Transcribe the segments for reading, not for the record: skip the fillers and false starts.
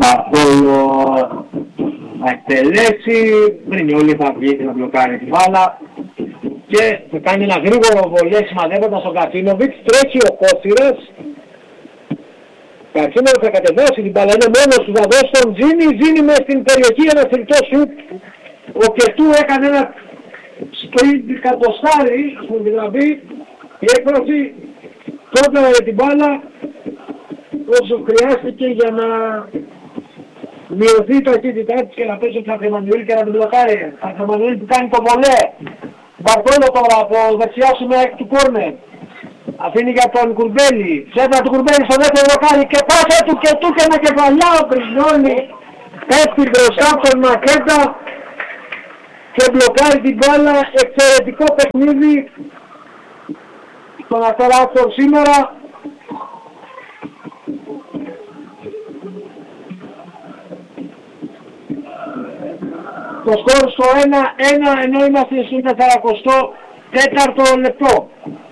Μπαρτόλο θα εκτελέσει, Μπρινιόλι θα βγει και θα μπλοκάρει την μπάλα και θα κάνει ένα γρήγορο βολέ σημαδεύοντας στον Κατσίνοβιτς. Τρέχει ο Κότσιρας. Κατσίνοβιτς θα κατεβάσει την μπάλα, είναι μόνος του, θα δώσει τον Τζίνι. Τζίνι μες στην περιοχή, ένα θρητό σουτ. Ο Κετού έκανε ένα σπριντ κατοστάρι, στην δηλαδή η έκφραση. Τότε την μπάλα όσο χρειάστηκε για να μειωθεί η ταχύτητά της και να πέσει ο Τσαφρεμανουήλ και να την μπλοκάρει. Τσαφρεμανουήλ που κάνει το βολέ. Μπαρτόλο τώρα από δεξιά σημαία του κόρνερ. Αφήνει για τον Κουρμπέλη. Σέντρα του Κουρμπέλη στο δεύτερο δοκάρι και πάσα του και του και με κεφαλιά ο Μπρινιόλι. Πέφτει μπροστά από τον Μακέτα και μπλοκάρει την μπάλα. Εξαιρετικό παιχνίδι στον Αστέρα σήμερα. Το σκορ στο 1-1 ενώ είμαστε στο 44ο λεπτό.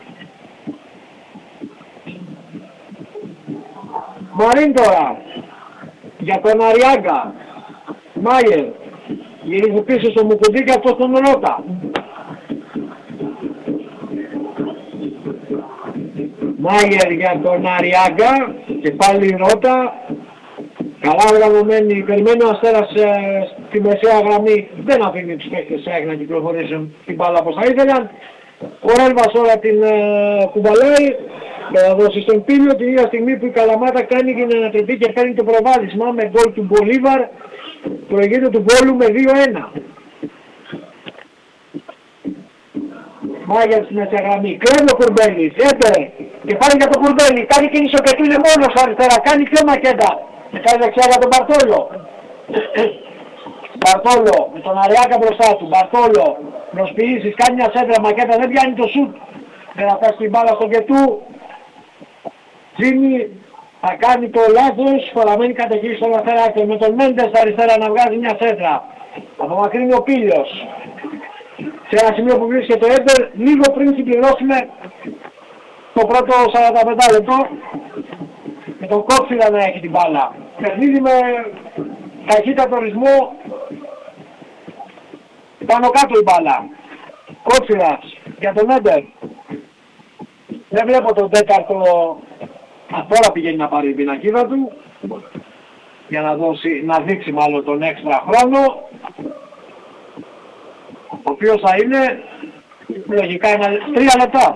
Μαρίν τώρα για τον Αριάγκα. Μάιερ γυρίζει πίσω στο Μουκουντή και αυτό στον Ρότα. Μάιερ για τον Αριάγκα και πάλι Ρότα. Καλά γραμμωμένη, περιμένει ο Αστέρας στη μεσαία γραμμή, δεν αφήνει τους παίκτες να κυκλοφορήσουν την μπάλα όπως θα ήθελαν. Ο Ρέλβας όλα την κουβαλάει, θα δώσει στον Πίλιο την ίδια στιγμή που η Καλαμάτα κάνει την ανατροπή και παίρνει το προβάδισμα με γκολ του Μπολίβαρ, προηγείται του Βόλου με 2-1. Μάγια στη μεσαία γραμμή, κλέβει ο Κουρμπέλης, έπαιρε και πάλι για τον Κουρμπέλη, κάνει κίνηση ο Κετού, είναι μόνος αριστερά, κάνει και ο Μακέτα. Και κάνει δεξιά για τον Μπαρτόλο. Μπαρτόλο με τον Αριάκα μπροστά του. Μπαρτόλο προσποιήσεις, κάνει μια σέντρα. Μακέτα δεν πιάνει το σουτ. Δεν θα πέσει την μπάλα στον Κετού. Τζίμι θα κάνει το λάθος. Παραμένει κατεχείριση στον Αστέρα με τον Μέντες στα αριστερά να βγάζει μια σέντρα. Απομακρύνει ο Πίλιος. Σε ένα σημείο που βρίσκεται το Έντερ, λίγο πριν συμπληρώσουμε το πρώτο 45 λεπτό. Με τον Κόψιλα να έχει την μπάλα. Παιχνίδι με ταχύτατο ρυθμό. Πάνω κάτω η μπάλα. Κόψιλας για τον Έντερ. Δεν βλέπω τον τέταρτο. Τώρα πηγαίνει να πάρει την πινακίδα του. Για να δείξει μάλλον τον έξτρα χρόνο. Ο οποίος θα είναι λογικά 3 λεπτά.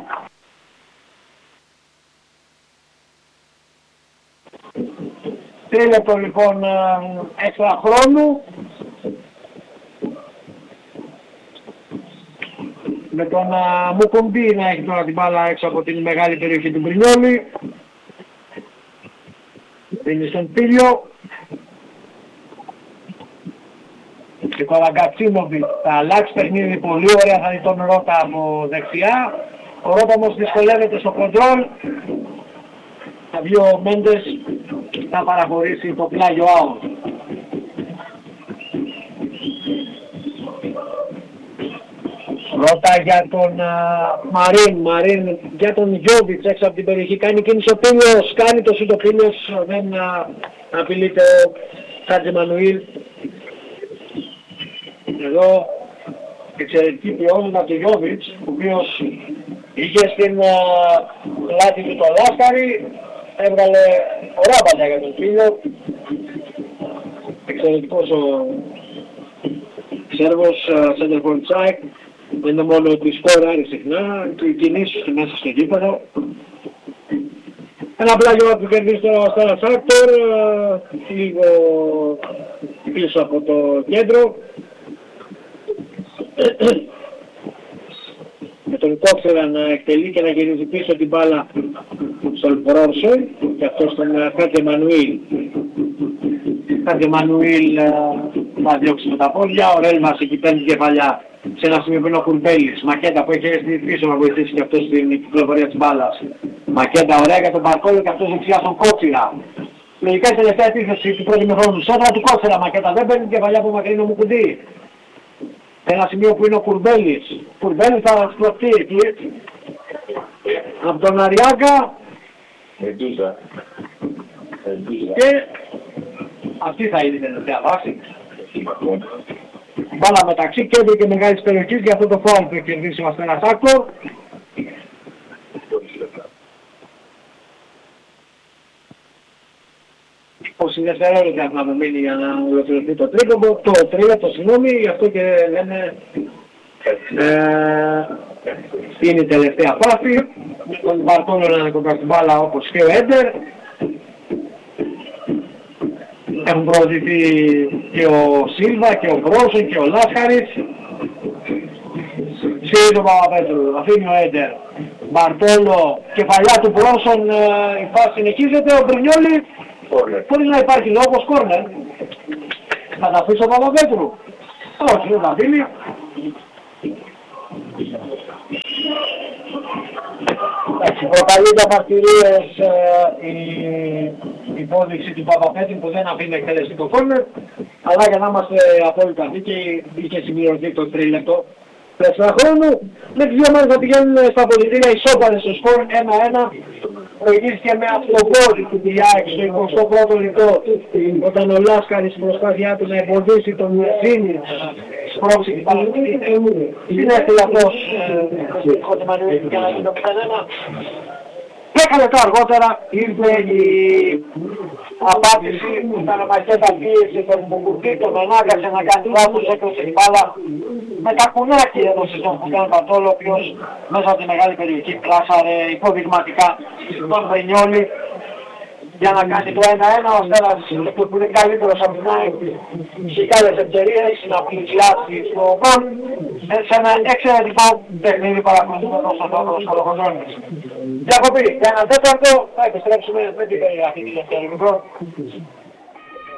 3 λεπτό λοιπόν έξτρα χρόνου. Με τον Μουκουμπή να έχει τώρα την μπάλα έξω από την μεγάλη περιοχή του Μπρινιόλι. Δίνει στον Πίλιο. Και τώρα Γκατσίνοβιτς θα αλλάξει παιχνίδι πολύ ωραία, θα δει τον Ρότα από δεξιά. Ο Ρότα όμως δυσκολεύεται στο κοντρόλ. Θα βγει ο Μέντες, θα παραχωρήσει το πλάγιο out. Ρότα για τον Μαρίν για τον Γιώβιτς έξω από την περιοχή. Κάνει κίνηση ο Πίλιος, κάνει το σούτ ο Πίλιος, δεν απειλείται ο Χατζημανουήλ. Εδώ εξαιρετική ποιότητα του Γιώβιτς, ο οποίος είχε στην πλάτη του το Λάσκαρη, έβγαλε ωραία παλιά για τον Πίλιο. Εξαιρετικός ο Σέρβος Σέντερφορντ Τσάικ. Δεν είναι μόνο ότι σκόραρει συχνά, και οι κινήσεις του μέσα στο γήπεδο. Ένα πλάγιο που κερδίζει τώρα ο Στάρας Άκτορ, λίγο πίσω από το κέντρο. Με τον Κόξερα να εκτελεί και να γυρίζει πίσω την μπάλα στον Πρόρσο και αυτό στον Χάτζε Μανουήλ. Χάτζε Μανουήλ θα διώξει με τα πόδια, ο Ρέλμας εκεί παίρνει κεφαλιά σε ένα σημείο που είναι ο Κουρμπέλης. Μακέτα που έχει έρθει πίσω να βοηθήσει και αυτό στην κυκλοφορία της μπάλας. Μακέτα ωραία για τον Μπαρκόλο και αυτός δεξιά στον Κότσιρα. Λογικά η τελευταία επίθεση του πρώτου μηχρόνου. Σέντρα του Κότσιρα, Μακέτα δεν παίρνει κεφαλιά από μακρινό μου κουντί. Ένα σημείο που είναι ο Κουρμπέλης. Κουρμπέλης θα σκλωθεί εκεί. Από τον Αριάγκα. Και Αυτή θα είναι η τελευταία βάση. Μπάλα μεταξύ κέντρου και μεγάλης περιοχής για αυτό το φάουλ που έχει κερδίσει ο Αστέρας Άκτορ. 20 δευτερόλεπτα έχουν απομείνει για να ολοκληρωθεί το τρίτο, το τρίτο, συγγνώμη, γι' αυτό και λένε είναι η τελευταία φάση. Με τον Μπαρτόλο να είναι κοντά στην μπάλα όπως και ο Έντερ. Έχουν προωθηθεί και ο Σίλβα και ο Μπρόσον και ο Λάσχαρης. Σύλλη τον Παπαπέτρου, αφήνει ο Έντερ. Μπαρτόλο, κεφαλιά του Μπρόσον, η φάση συνεχίζεται, ο Μπρινιόλη. Χωρίς να υπάρχει λόγος, κόρνερ. Θα τα αφήσει ο Παπαπέτρου. Όχι, δεν τα αφήνει. Εντάξει, προκαλείται απαρτηρίες η υπόδειξη του Παπαπέτρου που δεν αφήνει εκτελεστεί το κόρνερ, αλλά για να είμαστε απόλυτα δίκαιοι, είχε συμπληρωθεί το τρίλεπτο τέσσερα χρόνου. Με τις δύο μέρες θα πηγαίνουν στα πολιτήρια ισόπαλες στο σκορ 1-1. Προηγήθηκε με αυτογκόλ του Διάκη στο 21ο λεπτό, όταν ο Λάσκαρης στην προσπάθειά του να εμποδίσει τον Μεσίνη σπρώξει την Παλαιστίνη. Την έστειλε αυτός για να γίνει το 0-1. 10 λεπτά αργότερα ήρθε η απάντηση που ήταν μακέτα πίεση τον Μπουκουρτή, τον ανάγκασε να κάνει λάθος, έκλεισε την μπάλα με τα κουνάκι έδωσε στον Φουγκάν Πατόλο, ο οποίος μέσα από τη μεγάλη περιοχή κλάσαρε υποδειγματικά τον Βρενιόλη για να κάνει το 1-1. Ο Αστέρας που είναι καλύτερος από την ΑΕΚ σε κάποιες ευκαιρίες να πλησιάσει στο γκολ σε ένα εξαιρετικό παιχνίδι παρακολουθούμενο στο τόπο Σκαλοχοντρώνης. Διακοπή για ένα τέταρτο, θα επιστρέψουμε με την περιγραφή της δεύτερης.